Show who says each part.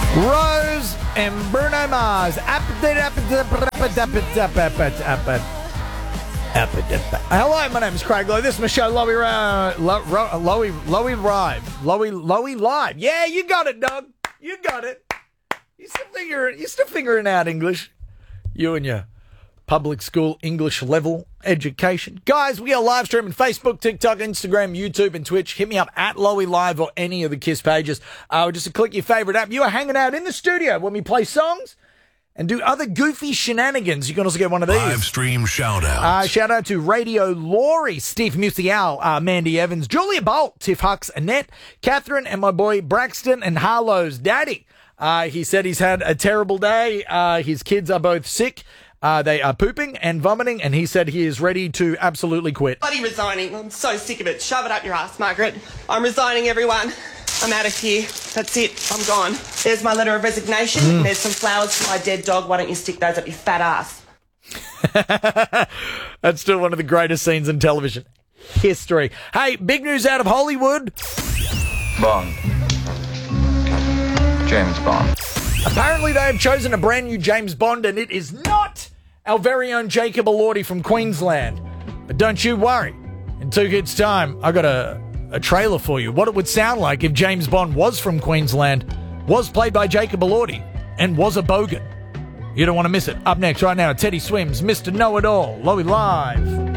Speaker 1: Rose and Bruno Mars. Hello, my name is Craig Lowe. This is my show, Lowy Live. Yeah, you got it, dog. You got it. You're still figuring out English. You and your public school English level education. Guys, we are live streaming Facebook, TikTok, Instagram, YouTube, and Twitch. Hit me up at Lowy Live or any of the KISS pages. Just click your favorite app. You are hanging out in the studio when we play songs and do other goofy shenanigans. You can also get one of these.
Speaker 2: Live stream shout-outs.
Speaker 1: Shout out to Radio Laurie, Steve Musial, Mandy Evans, Julia Bolt, Tiff Hux, Annette, Catherine, and my boy Braxton and Harlow's daddy. He said he's had a terrible day. His kids are both sick. They are pooping and vomiting, and he said he is ready to absolutely quit.
Speaker 3: Bloody resigning. I'm so sick of it. Shove it up your ass, Margaret. I'm resigning, everyone. I'm out of here. That's it. I'm gone. There's my letter of resignation. There's some flowers for my dead dog. Why don't you stick those up your fat ass?
Speaker 1: That's still one of the greatest scenes in television history. Hey, big news out of Hollywood.
Speaker 4: Bond. James Bond.
Speaker 1: Apparently they have chosen a brand new James Bond, and it is not our very own Jacob Elordi from Queensland. But don't you worry. In 2 kids' time, I got a trailer for you. What it would sound like if James Bond was from Queensland, was played by Jacob Elordi, and was a bogan. You don't want to miss it. Up next right now, Teddy Swims, Mr. Know-It-All, Lowy Live.